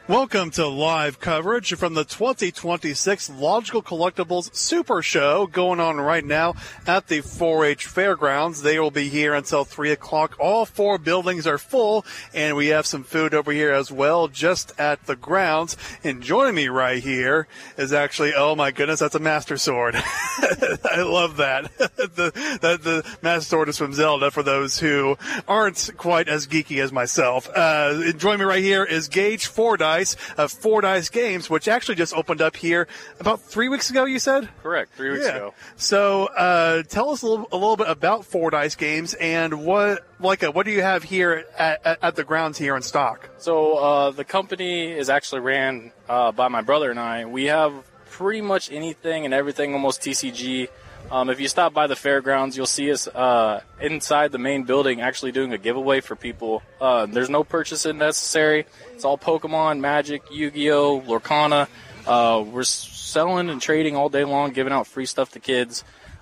Welcome to live coverage from the 2026 Logical Collectibles Super Show going on right now at the 4-H Fairgrounds. They will be here until 3 o'clock. All four buildings are full, and we have some food over here as well just at the grounds. And joining me right here is actually, oh my goodness, that's a Master Sword. I love that. The Master Sword is from Zelda for those who aren't quite as geeky as myself. Joining me right here is Gage Fordyce of 4Dice Games, which actually just opened up here about 3 weeks ago, you said? Correct, 3 weeks ago. So tell us a little bit about 4Dice Games and what do you have here at the grounds here in stock? So the company is actually ran by my brother and I. We have pretty much anything and everything, almost TCG. If you stop by the fairgrounds, you'll see us inside the main building actually doing a giveaway for people. There's no purchasing necessary. It's all Pokemon, Magic, Yu-Gi-Oh!, Lorcana. We're selling and trading all day long, giving out free stuff to kids.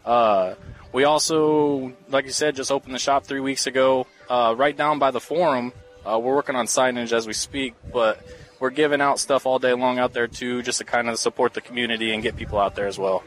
We also, like you said, just opened the shop 3 weeks ago right down by the forum. We're working on signage as we speak, but we're giving out stuff all day long out there, too, just to kind of support the community and get people out there as well.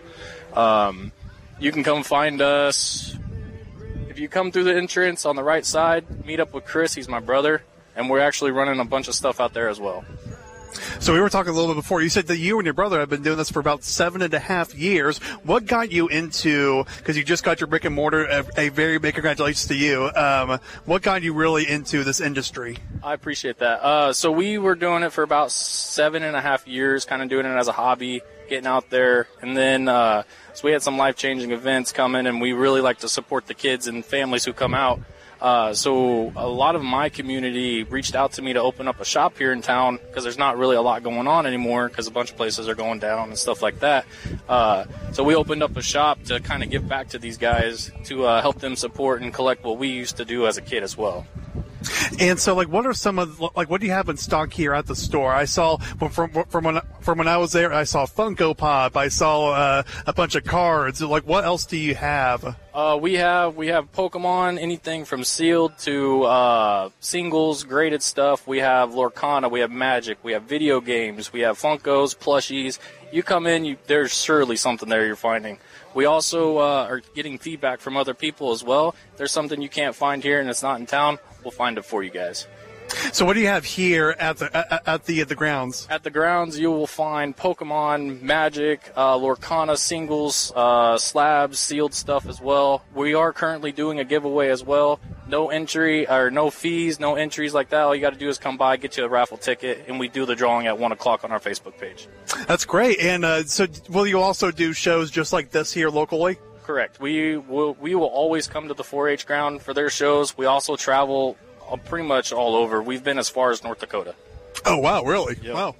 You can come find us. If you come through the entrance on the right side, meet up with Chris. He's my brother. And we're actually running a bunch of stuff out there as well. So we were talking a little bit before. You said that you and your brother have been doing this for about 7.5 years. What got you into, because you just got your brick and mortar, a very big congratulations to you. What got you really into this industry? I appreciate that. So we were doing it for about 7.5 years, kind of doing it as a hobby, getting out there. And then so we had some life-changing events coming, and we really like to support the kids and families who come out. So a lot of my community reached out to me to open up a shop here in town because there's not really a lot going on anymore because a bunch of places are going down and stuff like that. So we opened up a shop to kind of give back to these guys to help them support and collect what we used to do as a kid as well. And so, what are some of what do you have in stock here at the store? I saw from when I was there, I saw Funko Pop, I saw a bunch of cards. What else do you have? We have Pokemon, anything from sealed to singles, graded stuff. We have Lorcana, we have Magic, we have video games, we have Funkos, plushies. You come in, there's surely something there you're finding. We also are getting feedback from other people as well. If there's something you can't find here and it's not in town, we'll find it for you guys. So what do you have here at the grounds? At the grounds, you will find Pokemon, Magic, Lorcana singles, slabs, sealed stuff as well. We are currently doing a giveaway as well. No entry or no fees, no entries like that. All you got to do is come by, get you a raffle ticket, and we do the drawing at 1 o'clock on our Facebook page. That's great. And so will you also do shows just like this here locally? Correct. We will always come to the 4-H ground for their shows. We also travel pretty much all over. We've been as far as North Dakota. Oh, wow, really? Yep. Wow.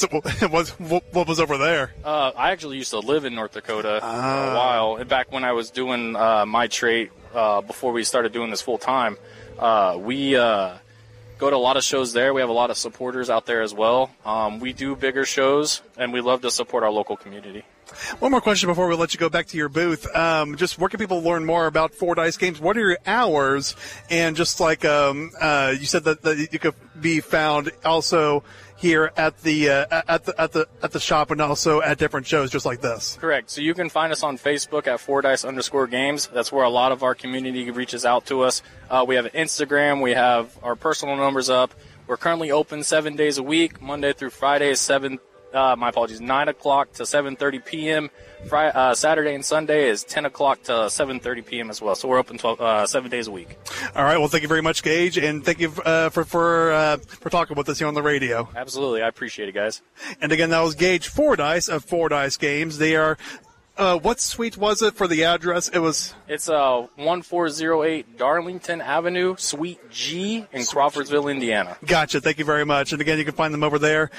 What was over there? I actually used to live in North Dakota for a while. And back when I was doing my trade, before we started doing this full time, we go to a lot of shows there. We have a lot of supporters out there as well. We do bigger shows, and we love to support our local community. One more question before we let you go back to your booth. Just where can people learn more about 4Dice Games? What are your hours? And just like you said that you could be found also here at the shop and also at different shows just like this. Correct. So you can find us on Facebook at 4Dice_games. That's where a lot of our community reaches out to us. We have Instagram. We have our personal numbers up. We're currently open 7 days a week, Monday through Friday, 9 o'clock to 7:30 p.m. Saturday and Sunday is 10 o'clock to 7:30 p.m. as well. So we're open 7 days a week. All right. Well, thank you very much, Gage, and thank you for talking with us here on the radio. Absolutely. I appreciate it, guys. And again, that was Gage Fordyce of 4Dice Games. They are. What suite was it for the address? It's 1408 Darlington Avenue, Suite G in Crawfordsville, Indiana. Gotcha. Thank you very much. And again, you can find them over there.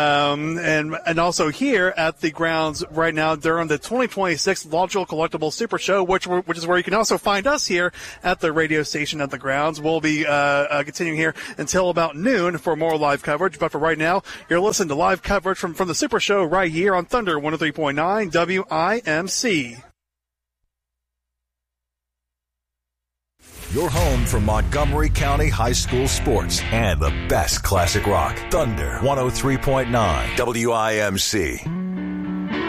And also here at the grounds right now during the 2026 Logical Collectibles Super Show, which is where you can also find us here at the radio station at the grounds. We'll be continuing here until about noon for more live coverage. But for right now, you're listening to live coverage from the Super Show right here on Thunder 103.9 WIMC. your home for Montgomery County High School sports and the best classic rock. Thunder 103.9 WIMC.